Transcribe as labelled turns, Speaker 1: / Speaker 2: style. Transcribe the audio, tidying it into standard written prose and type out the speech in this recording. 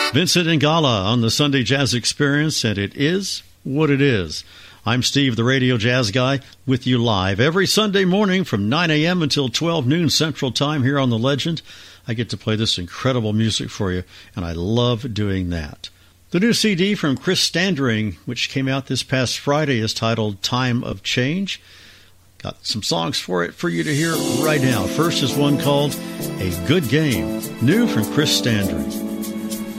Speaker 1: Vincent Ingala on the Sunday Jazz Experience, and it is what it is. I'm Steve, the Radio Jazz Guy, with you live every Sunday morning from 9 a.m. until 12 noon Central Time here on The Legend. I get to play this incredible music for you, and I love doing that. The new CD from Chris Standring, which came out this past Friday, is titled Time of Change. Got some songs for you to hear right now. First is one called A Good Game, new from Chris Standring.